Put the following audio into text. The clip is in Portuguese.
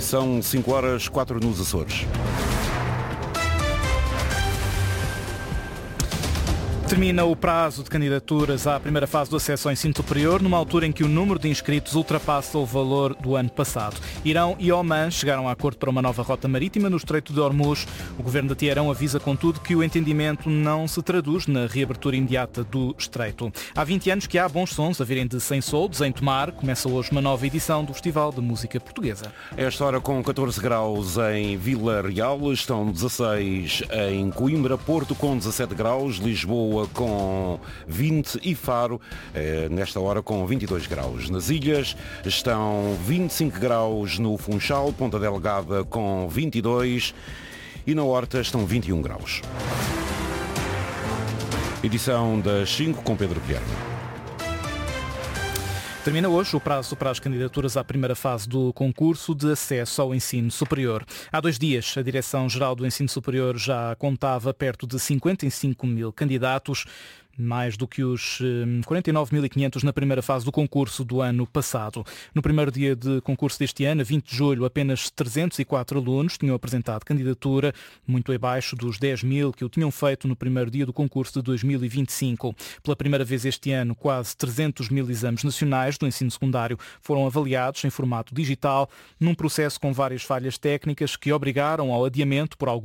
São 5h04 nos Açores. Termina o prazo de candidaturas à primeira fase do acesso ao ensino superior, numa altura em que o número de inscritos ultrapassa o valor do ano passado. Irão e Oman chegaram a acordo para uma nova rota marítima no Estreito de Hormuz. O governo da Teherão avisa, contudo, que o entendimento não se traduz na reabertura imediata do Estreito. Há 20 anos que há bons sons a virem de Sem-Soldos, em Tomar. Começa hoje uma nova edição do Festival de Música Portuguesa. Esta hora com 14 graus em Vila Real, estão 16 em Coimbra, Porto com 17 graus, Lisboa com 20 e Faro, nesta hora com 22 graus. Nas ilhas estão 25 graus no Funchal, Ponta Delgada com 22 e na Horta estão 21 graus. Edição das 5 com Pedro Guilherme. Termina hoje o prazo para as candidaturas à primeira fase do concurso de acesso ao ensino superior. Há 2 dias, a Direção-Geral do Ensino Superior já contava perto de 55 mil candidatos, mais do que os 49.500 na primeira fase do concurso do ano passado. No primeiro dia de concurso deste ano, a 20 de julho, apenas 304 alunos tinham apresentado candidatura, muito abaixo dos 10 mil que o tinham feito no primeiro dia do concurso de 2025. Pela primeira vez este ano, quase 300 mil exames nacionais do ensino secundário foram avaliados em formato digital, num processo com várias falhas técnicas que obrigaram ao adiamento por alguns